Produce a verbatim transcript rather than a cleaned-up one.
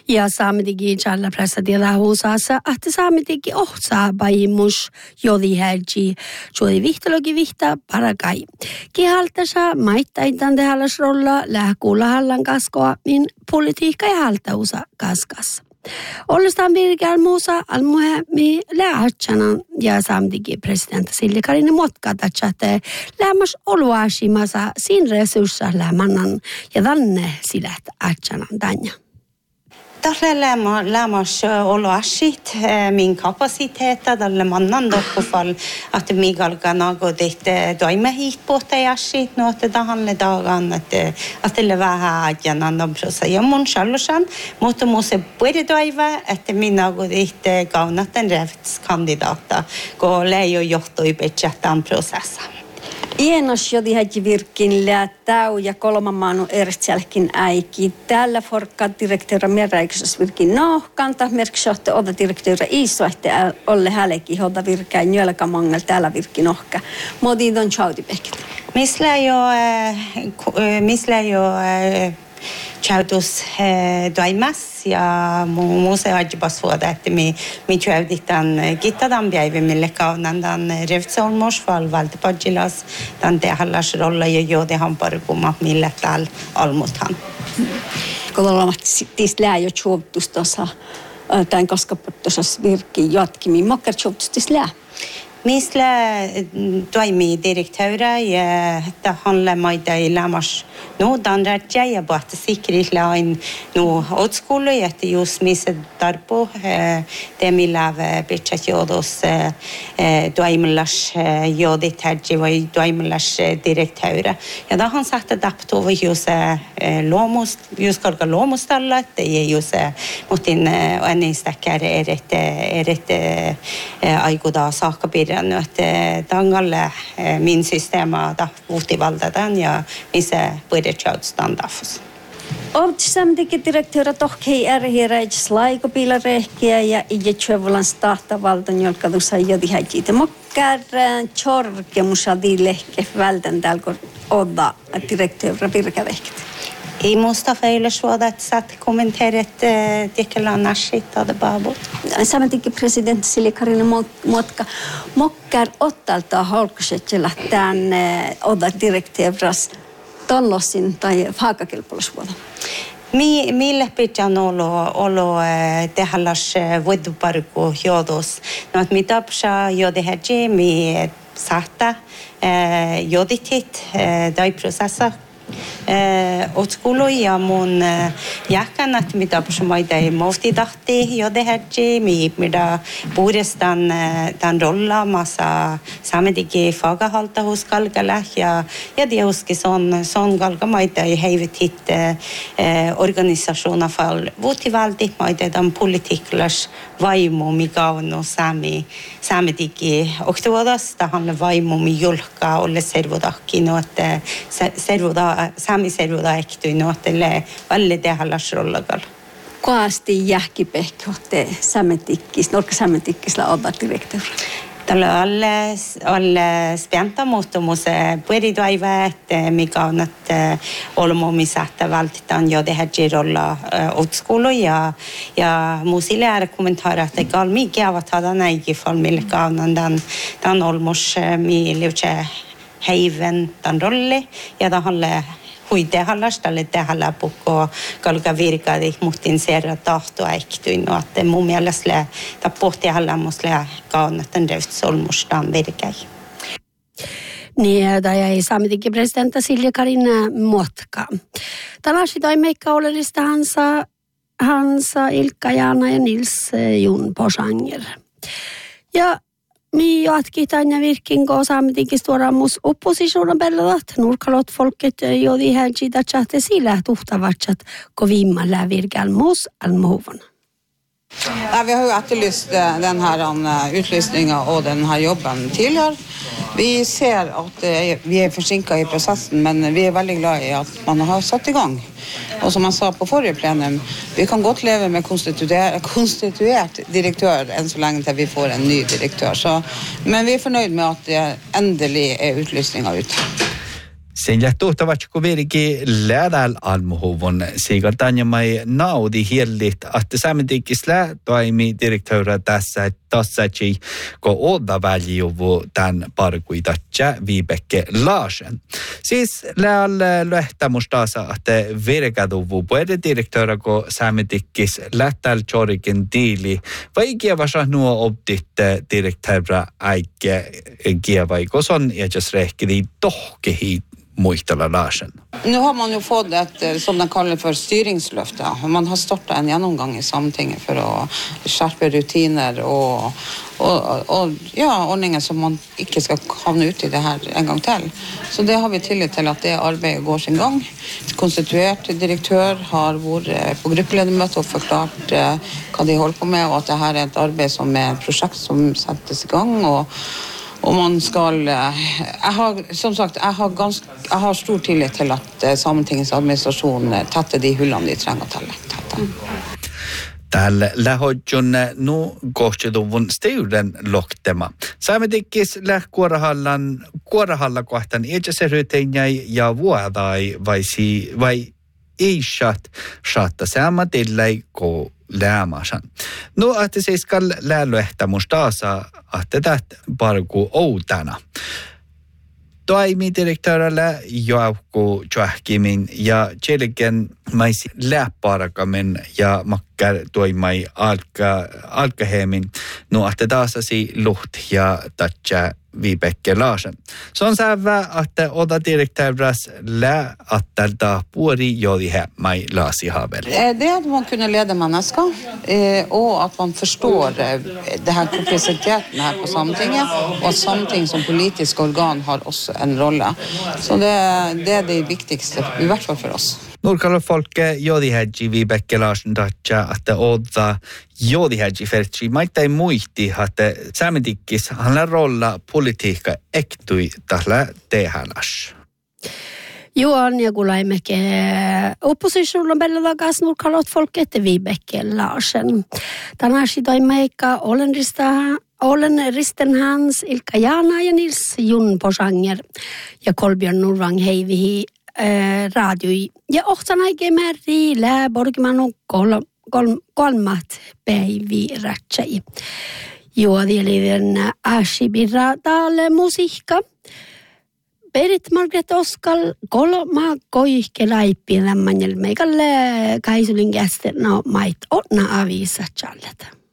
Ja saametigi challa pressa tiedä huusaassa, että saametigi ohtsaa baimus jodi helgi, jodi vihtalogi vihta parakai. Kihaltasa maittaitan tehallas rolla lähkuulla hallan kaskoa, min politiikka ja haltausa kaskas. Ollestaan virkeal muusa almuhe mi lähtsänan ja saametigi presidentti Silja Karinen Motka tatsate lämmas oluasimasa sin resurssa lämmannan ja tänne silät ähtsänan tänne. Tällä lämmas oloasit min kapasiteetta tällä mannan dokkufall att migalga något det doime hit på det asit något det handlar dagen att att det var jänan de prosa jag mun shallosan mot måste både doiva att min något det gaunat den rättskandidata gå lejo johto i budgetan processa. Ienos jodi häji virkin lätäu ja kolman maanu erstjälkin äiki. Tällä forkka direktöra merräiksessä virkin nohkanta. Merksohte oda direktöra isoehte olle häleki hoda virkää njölkamangel täällä virkin nohka. Modi don chaudipekit. Misla jo, misla jo chaudus doimas ja muuse ajibas vuoda, että mi mi chauditan gittadan päivä mille kaunan dan revtsolmosval valtepodjilas dan te hallas rolla ja jode hamparkuma mille tal almuthan. Kololamat tis lää jo chautus tossa tän kaskapottossa virki jatkimi makkar chautus tis lää. Misla toimii direktöra ja että handlar maida i lämmas no dan rätja ja bahta sikrislain no otskulu ja että just missä tarpo det milave bitchat jodos toimilas jodit häji vai toimilas direktöra ja da han sagt att apto var just lomos just kalka lomostalla että ei just mutin anistakkar är ett är ett aikuda saakapirja että tangalle min systeema da vuhtivaldadan ja missä budgetjoutsstandafus. Ootsamdiki direktöra tohkei ärhiräj slaikopillarehkiä ja ijetsuevulan stahtavaltan jolkadussa jodi häjitä. Mokkar tjorke musadi lehke vältän tälkor odda direktöra virkavehket. Ei Mustafa Ylösvuoda, että saat kommenteerit tekellä nashit ada babu. Saametigi presidentti Silja Karinen Motka. Mokkar ottalta holkusetjella tämän odda direktöras tollosin tai haakakelpolusvuoda. Mi mille pitän olo olo tehallas vuoduparku jodos. No että mitä psa jodehäji mi sahta joditit dai processa otskulu ja mun jahkan että mitä psa maida mofti tahti jodehäji mi mitä purestan tan rolla massa sametigi fagahalta hos kalgala ja ja det huski son son galga maida i hevet hit organisationer fall votivaldi maida dan politiklas vaimo migauno sami sametigi oktodas da handlar vaimo mi julka och servodakki nåt servoda sami servoda ekty nåt eller alle det hallas rollagal. Kaasti jähkipehkohte sammetikkis, norka sammetikkisla odda direktor. Tällä alle alle spänta mot mose pueridoiva että mikä on että olmomisahta valtitaan jo det här rolla otskulu ja ja musille är kommentarer att gal mikä ovat hada näigi familj kaunan dan dan olmos mi levche heiven dan rolle ja da handlar huide hallas tälle tällä pukko kalka virkadi mutin serra tahto äiktyin no että mun mielestä ta pohti halla musle kaunaten revt solmustan virkai. Niin, tai ei saametigi presidentti Silja Karinen Motka. Tällaisi toimeikka oleellista hansa, hansa Ilkka Jaana ja Nils Jun Posanger. Ja mi jatkitaan ja virkinko saametikis tuodaan mus oppositionen pellat. Nurkalot folket jodi helgida chatte sillä tuhtavatsat kovimalla virkal mus almovon. Ja, vi har ju efterlyst den här utlysningen och den här jobben till. Vi ser att vi är försinkade i processen, men vi är väldigt glada i att man har satt igång. Och som man sa på förra plenum, vi kan gott leva med konstituer, konstituert direktör än så länge till vi får en ny direktör. Så, men vi är förnöjda med att det ändelig är utlysningar ute. Sen jähtuhtavat, kun virikin lädäl almuhuvun siitä tanjamai naudi hiellit, että saamentikis lä toimi direktöörä tässä tassaci, kun odda väljuvu tämän parkuitatja Vibeke Larsen. Siis läl lähtämustaasa, että virkaduvu puede direktöörä, kun saamentikis lähtäl chorikin diili, vai kievasa nuo optit direktöörä äikke kievai, kun on jätsäs rehkidi tohkehi muistella Larsen. Nu har man ju fått ett, som de kallar för styringslöfte. Man har startat en genomgång i Sametinget för att skärpa rutiner och, och, och ja, ordningen som man inte ska hamna ut i det här en gång till. Så det har vi tillit till att det arbetet går sin gång. Konstituert direktör har varit på gruppledamöte och förklarat vad de håller på med och att det här är ett arbete som är ett projekt som sätts igång och Och man ska, jag har, som sagt, jag har, ganska, jag har stor tillit till att Sametingets administration tätter de hullan de tränger till. Mm. Täällä lähodjon nu kohtaduvun steyden loktema. Saametikkis lähkuorahallan kuorahalla kohtan iäjäseryyteinjäi ja vuodai vaisi vai ei shat shatta saamatillai ko lämasan. No, että se skal läälöhtämustaasa, että tätä parku outana. Toimidirektöörillä Joukko Tjohkimin ja Tjelken maisi läpparakamen ja makkar toimai alka, alkahemin. No, että taasasi luht ja tatja Vibeke Larsen. Se on sävä, että oda direktöras lä, että tämä puoli jodi mai lasi havel. Det är att man kunna leda människor och att man förstår det här komplexiteten här på Sametinget och att Sametinget som politisk organ har också en roll. Så det, det är det viktigaste, i vart fall för oss. Nurkalla folke jodi hädji Vibeke Larsen tatja, että oda jodi hädji fertsi. Maittain muisti, että saametikkis hänellä rolla politiikka ektui tällä tehäläs. Johan ja kulaimäke oppositionen bälla takas nurkalot folket Vibeke Larsen. Tänään toimeikka olen risten hans Ilkka Jaana ja Nils Jun Posanger ja Kolbjörn Nurvang heivihi äh, radioi. Ja ohtana ikemärri lää borgman kol, kol, kolmat päivi ratsai. Juodilivien Ashibirra täällä musiikka. Berit Margret Oskal kolma koihke laippi lämmänjäl meikalle kaisulin kästen no mait onna avisa challet.